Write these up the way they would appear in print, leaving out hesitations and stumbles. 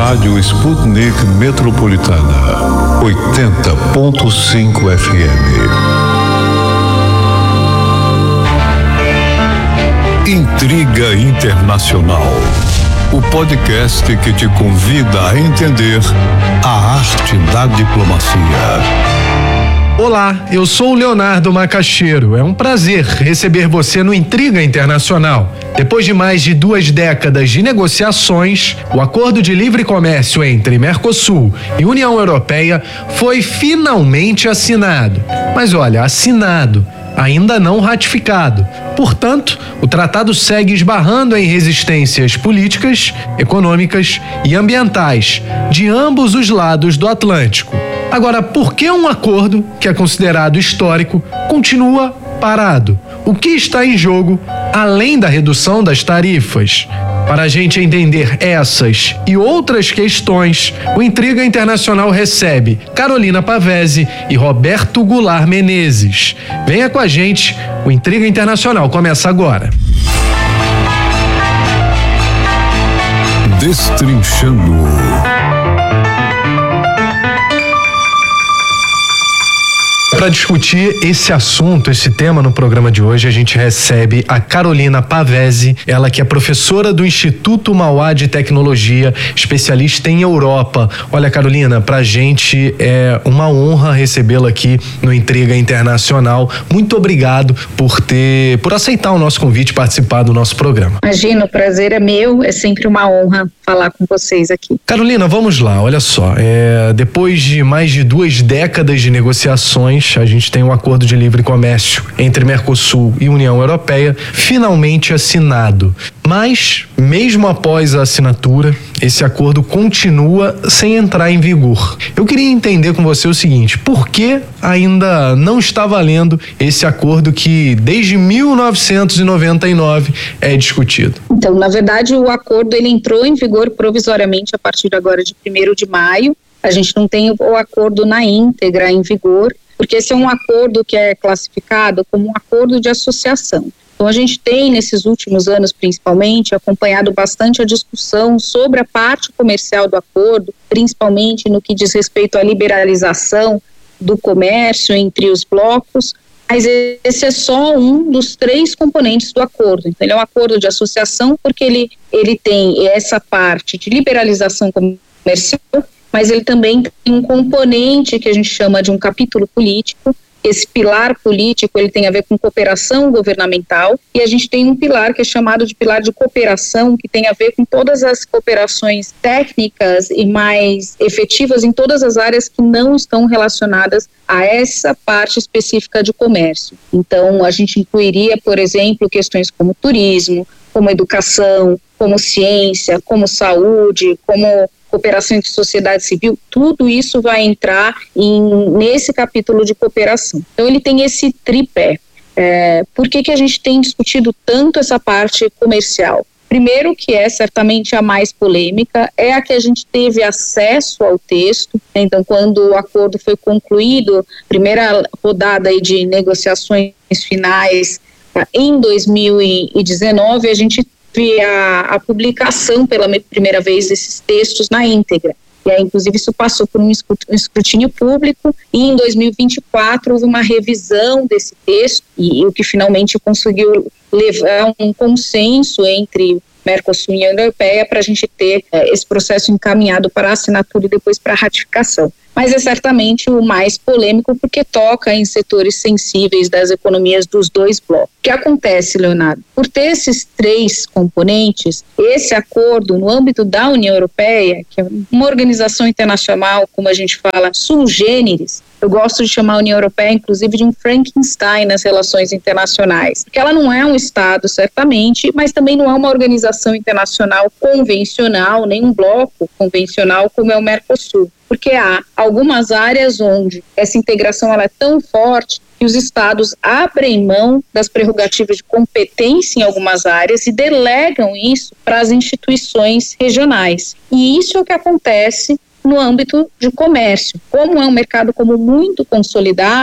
Rádio Sputnik Metropolitana, 80.5 FM. Intriga Internacional, o podcast que te convida a entender a arte da diplomacia. Olá, eu sou o Leonardo Macaxeiro. É um prazer receber você no Intriga Internacional. Depois de mais de 2 décadas de negociações, o Acordo de Livre Comércio entre Mercosul e União Europeia foi finalmente assinado. Mas olha, assinado, ainda não ratificado. Portanto, o tratado segue esbarrando em resistências políticas, econômicas e ambientais de ambos os lados do Atlântico. Agora, por que um acordo, que é considerado histórico, continua parado? O que está em jogo, além da redução das tarifas? Para a gente entender essas e outras questões, o Intriga Internacional recebe Carolina Pavese e Roberto Goulart Menezes. Venha com a gente, o Intriga Internacional começa agora. Destrinchando. Para discutir esse assunto, esse tema no programa de hoje, a gente recebe a Carolina Pavese, ela que é professora do Instituto Mauá de Tecnologia, especialista em Europa. Olha, Carolina, pra gente é uma honra recebê-la aqui no Intriga Internacional. Muito obrigado por aceitar o nosso convite e participar do nosso programa. Imagina, o prazer é meu, é sempre uma honra falar com vocês aqui. Carolina, vamos lá, olha só, depois de mais de 2 décadas de negociações, a gente tem um acordo de livre comércio entre Mercosul e União Europeia finalmente assinado. Mas, mesmo após a assinatura, esse acordo continua sem entrar em vigor. Eu queria entender com você o seguinte: por que ainda não está valendo esse acordo que desde 1999 é discutido? Então, na verdade, o acordo ele entrou em vigor provisoriamente a partir agora de 1º de maio. A gente não tem o acordo na íntegra em vigor, porque esse é um acordo que é classificado como um acordo de associação. Então, a gente tem, nesses últimos anos, principalmente, acompanhado bastante a discussão sobre a parte comercial do acordo, principalmente no que diz respeito à liberalização do comércio entre os blocos, mas esse é só um dos 3 componentes do acordo. Então, ele é um acordo de associação porque ele tem essa parte de liberalização comercial, mas ele também tem um componente que a gente chama de um capítulo político. Esse pilar político, ele tem a ver com cooperação governamental, e a gente tem um pilar que é chamado de pilar de cooperação, que tem a ver com todas as cooperações técnicas e mais efetivas em todas as áreas que não estão relacionadas a essa parte específica de comércio. Então, a gente incluiria, por exemplo, questões como turismo, como educação, como ciência, como saúde, como cooperação entre sociedade civil. Tudo isso vai entrar nesse capítulo de cooperação. Então, ele tem esse tripé. Por que a gente tem discutido tanto essa parte comercial? Primeiro, que é certamente a mais polêmica, é a que a gente teve acesso ao texto. Então, quando o acordo foi concluído, primeira rodada aí de negociações finais em 2019, a gente a publicação pela primeira vez desses textos na íntegra. E aí, inclusive, isso passou por um escrutínio público, e em 2024 houve uma revisão desse texto, e o que finalmente conseguiu levar um consenso entre Mercosul e União Europeia para a gente ter esse processo encaminhado para a assinatura e depois para a ratificação. Mas é certamente o mais polêmico porque toca em setores sensíveis das economias dos 2 blocos. O que acontece, Leonardo? Por ter esses 3 componentes, esse acordo no âmbito da União Europeia, que é uma organização internacional, como a gente fala, sui generis, eu gosto de chamar a União Europeia, inclusive, de um Frankenstein nas relações internacionais, porque ela não é um Estado, certamente, mas também não é uma organização internacional convencional, nem um bloco convencional como é o Mercosul, porque há algumas áreas onde essa integração ela é tão forte que os estados abrem mão das prerrogativas de competência em algumas áreas e delegam isso para as instituições regionais. E isso é o que acontece no âmbito de comércio. Como é um mercado muito consolidado,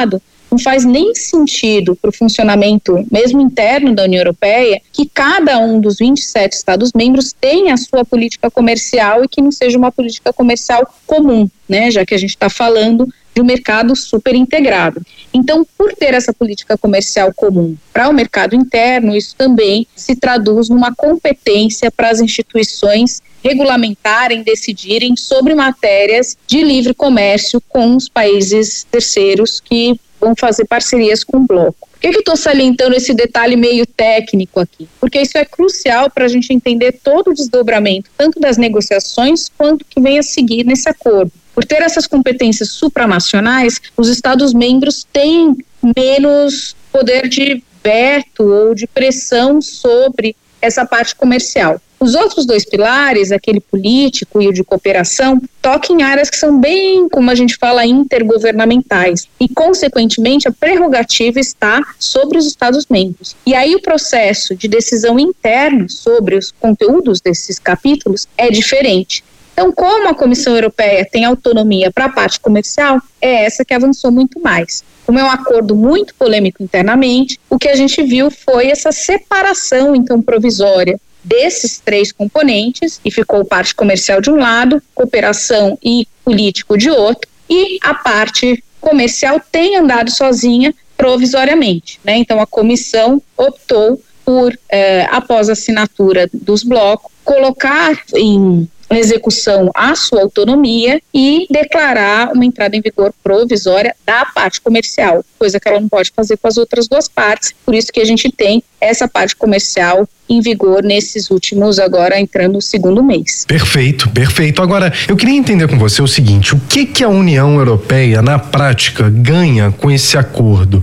não faz nem sentido para o funcionamento mesmo interno da União Europeia que cada um dos 27 Estados-membros tenha a sua política comercial e que não seja uma política comercial comum, né? Já que a gente está falando de um mercado super integrado. Então, por ter essa política comercial comum para o mercado interno, isso também se traduz numa competência para as instituições regulamentarem, decidirem sobre matérias de livre comércio com os países terceiros que vão fazer parcerias com o bloco. Por que eu estou salientando esse detalhe meio técnico aqui? Porque isso é crucial para a gente entender todo o desdobramento, tanto das negociações quanto que vem a seguir nesse acordo. Por ter essas competências supranacionais, os Estados-membros têm menos poder de veto ou de pressão sobre essa parte comercial. Os outros dois pilares, aquele político e o de cooperação, tocam em áreas que são bem, como a gente fala, intergovernamentais. E, consequentemente, a prerrogativa está sobre os Estados-membros. E aí o processo de decisão interno sobre os conteúdos desses capítulos é diferente. Então, como a Comissão Europeia tem autonomia para a parte comercial, é essa que avançou muito mais. Como é um acordo muito polêmico internamente, o que a gente viu foi essa separação, então, provisória desses três componentes, e ficou parte comercial de um lado, cooperação e político de outro, e a parte comercial tem andado sozinha provisoriamente, né? Então, a comissão optou por, após a assinatura dos blocos, colocar em execução a sua autonomia e declarar uma entrada em vigor provisória da parte comercial, coisa que ela não pode fazer com as outras duas partes, por isso que a gente tem essa parte comercial em vigor nesses últimos, agora entrando no segundo mês. Perfeito, perfeito. Agora, eu queria entender com você o seguinte, o que a União Europeia, na prática, ganha com esse acordo?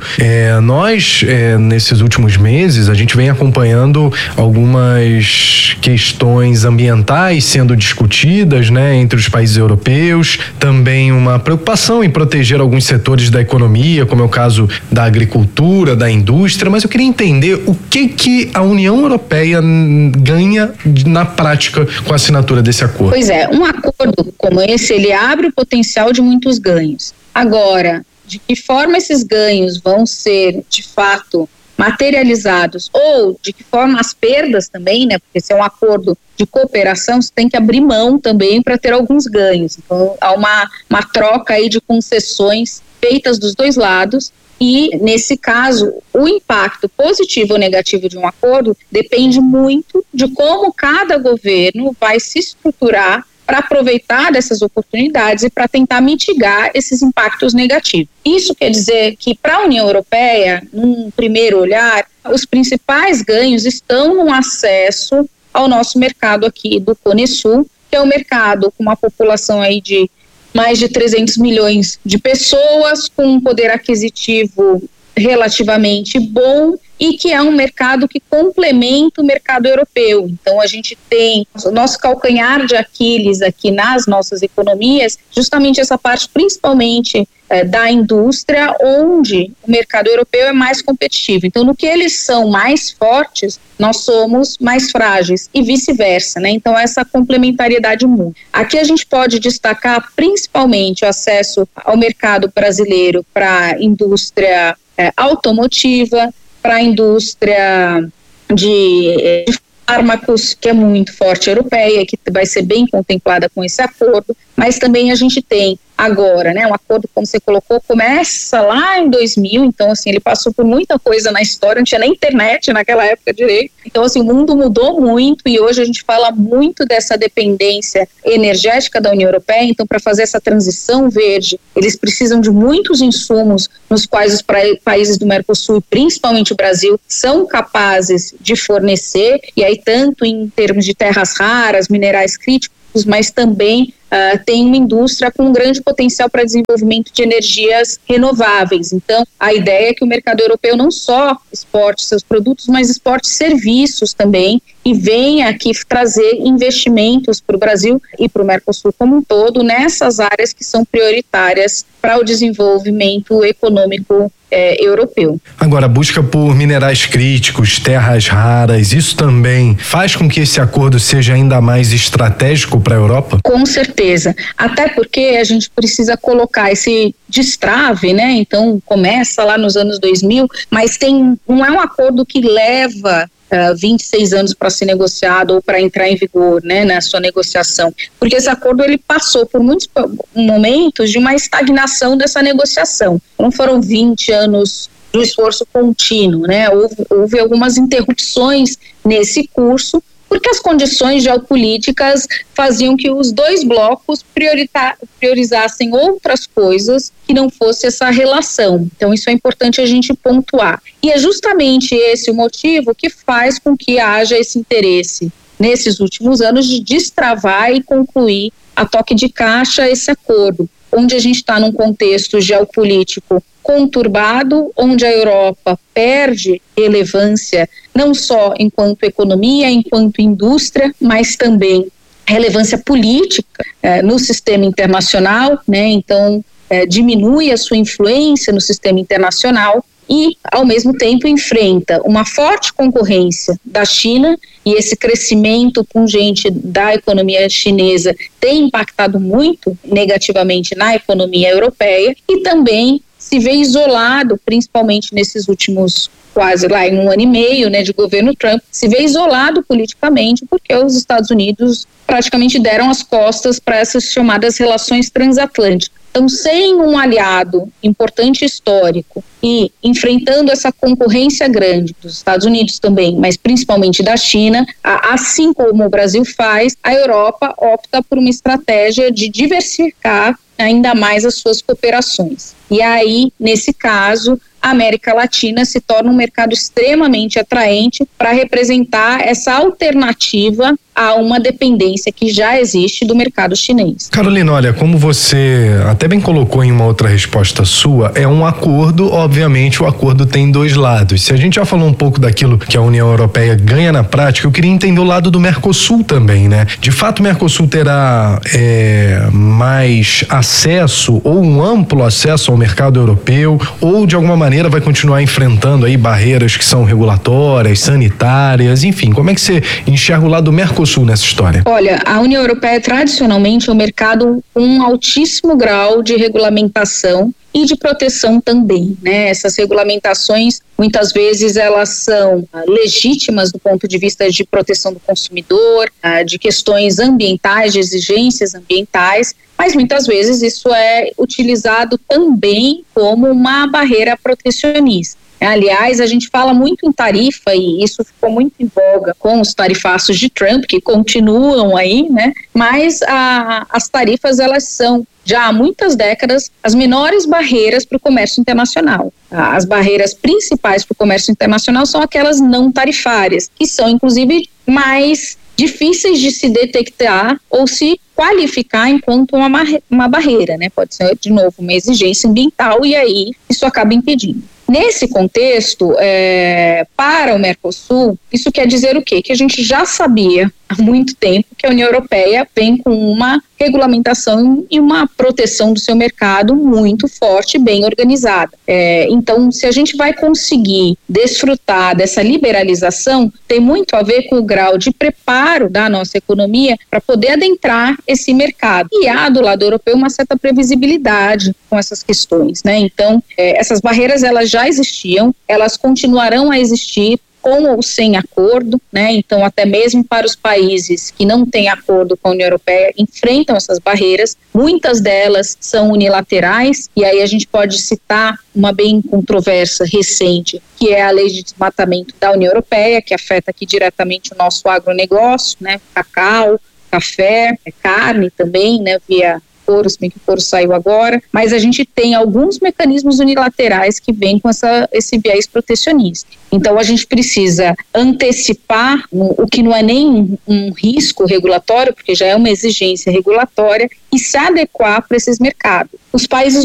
Nesses últimos meses, a gente vem acompanhando algumas questões ambientais sendo discutidas, né, entre os países europeus, também uma preocupação em proteger alguns setores da economia, como é o caso da agricultura, da indústria, mas eu queria entender o que a União Europeia ganha na prática com a assinatura desse acordo. Pois é, um acordo como esse, ele abre o potencial de muitos ganhos. Agora, de que forma esses ganhos vão ser, de fato, materializados, ou de que forma as perdas também, né? Porque se é um acordo de cooperação, você tem que abrir mão também para ter alguns ganhos. Então, há uma troca aí de concessões feitas dos dois lados. E, nesse caso, o impacto positivo ou negativo de um acordo depende muito de como cada governo vai se estruturar para aproveitar dessas oportunidades e para tentar mitigar esses impactos negativos. Isso quer dizer que, para a União Europeia, num primeiro olhar, os principais ganhos estão no acesso ao nosso mercado aqui do Cone Sul, que é um mercado com uma população aí de mais de 300 milhões de pessoas, com um poder aquisitivo relativamente bom e que é um mercado que complementa o mercado europeu. Então, a gente tem o nosso calcanhar de Aquiles aqui nas nossas economias, justamente essa parte principalmente da indústria, onde o mercado europeu é mais competitivo. Então, no que eles são mais fortes, nós somos mais frágeis e vice-versa, né? Então, essa complementariedade mútua. Aqui a gente pode destacar principalmente o acesso ao mercado brasileiro para a indústria automotiva, para a indústria de fármacos, que é muito forte europeia, que vai ser bem contemplada com esse acordo, mas também a gente tem agora, né, um acordo, como você colocou, começa lá em 2000, então assim, ele passou por muita coisa na história, não tinha nem internet naquela época direito, então assim, o mundo mudou muito e hoje a gente fala muito dessa dependência energética da União Europeia, então para fazer essa transição verde, eles precisam de muitos insumos nos quais os países do Mercosul, principalmente o Brasil, são capazes de fornecer, e aí tanto em termos de terras raras, minerais críticos, mas também tem uma indústria com um grande potencial para desenvolvimento de energias renováveis. Então, a ideia é que o mercado europeu não só exporte seus produtos, mas exporte serviços também e venha aqui trazer investimentos para o Brasil e para o Mercosul como um todo nessas áreas que são prioritárias para o desenvolvimento econômico europeu. Agora, a busca por minerais críticos, terras raras, isso também faz com que esse acordo seja ainda mais estratégico para a Europa? Com certeza. certeza, até porque a gente precisa colocar esse destrave, né? Então começa lá nos anos 2000, mas não é um acordo que leva 26 anos para ser negociado ou para entrar em vigor, né, na sua negociação, porque esse acordo ele passou por muitos momentos de uma estagnação dessa negociação. Não foram 20 anos de um esforço contínuo, né? Houve algumas interrupções nesse curso, porque as condições geopolíticas faziam que os dois blocos priorizassem outras coisas que não fosse essa relação. Então isso é importante a gente pontuar. E é justamente esse o motivo que faz com que haja esse interesse nesses últimos anos de destravar e concluir a toque de caixa esse acordo, onde a gente está num contexto geopolítico conturbado, onde a Europa perde relevância não só enquanto economia, enquanto indústria, mas também relevância política no sistema internacional, né? Então diminui a sua influência no sistema internacional e, ao mesmo tempo, enfrenta uma forte concorrência da China, e esse crescimento pungente da economia chinesa tem impactado muito negativamente na economia europeia, e também se vê isolado, principalmente nesses últimos quase lá em 1 ano e meio, né, de governo Trump, se vê isolado politicamente porque os Estados Unidos praticamente deram as costas para essas chamadas relações transatlânticas. Então, sem um aliado importante histórico e enfrentando essa concorrência grande dos Estados Unidos também, mas principalmente da China, assim como o Brasil faz, a Europa opta por uma estratégia de diversificar ainda mais as suas cooperações. E aí, nesse caso, a América Latina se torna um mercado extremamente atraente para representar essa alternativa a uma dependência que já existe do mercado chinês. Carolina, olha, como você até bem colocou em uma outra resposta sua, é um acordo, obviamente o acordo tem dois lados. Se a gente já falou um pouco daquilo que a União Europeia ganha na prática, eu queria entender o lado do Mercosul também, né? De fato, o Mercosul terá mais acesso ou um amplo acesso ao mercado europeu, ou de alguma maneira vai continuar enfrentando aí barreiras que são regulatórias, sanitárias, enfim, como é que você enxerga o lado do Mercosul nessa história? Olha, a União Europeia tradicionalmente é um mercado com um altíssimo grau de regulamentação e de proteção também, né? Essas regulamentações, muitas vezes elas são legítimas do ponto de vista de proteção do consumidor, de questões ambientais, de exigências ambientais, mas muitas vezes isso é utilizado também como uma barreira protecionista. Aliás, a gente fala muito em tarifa e isso ficou muito em voga com os tarifaços de Trump, que continuam aí, né? Mas as tarifas, elas são, já há muitas décadas, as menores barreiras para o comércio internacional. As barreiras principais para o comércio internacional são aquelas não tarifárias, que são, inclusive, mais difíceis de se detectar ou se qualificar enquanto uma barreira, né? Pode ser, de novo, uma exigência ambiental e aí isso acaba impedindo. Nesse contexto, para o Mercosul, isso quer dizer o quê? Que a gente já sabia há muito tempo que a União Europeia vem com uma regulamentação e uma proteção do seu mercado muito forte e bem organizada. Então, se a gente vai conseguir desfrutar dessa liberalização, tem muito a ver com o grau de preparo da nossa economia para poder adentrar esse mercado. E há do lado europeu uma certa previsibilidade com essas questões, né? Então, essas barreiras elas já existiam, elas continuarão a existir com ou sem acordo, né? Então, até mesmo para os países que não têm acordo com a União Europeia, enfrentam essas barreiras. Muitas delas são unilaterais, e aí a gente pode citar uma bem controversa recente, que é a lei de desmatamento da União Europeia, que afeta aqui diretamente o nosso agronegócio, né? Cacau, café, carne também, né? Via couro, se bem que o couro saiu agora, mas a gente tem alguns mecanismos unilaterais que vêm com esse viés protecionista. Então a gente precisa antecipar o que não é nem um risco regulatório, porque já é uma exigência regulatória, e se adequar para esses mercados. Os países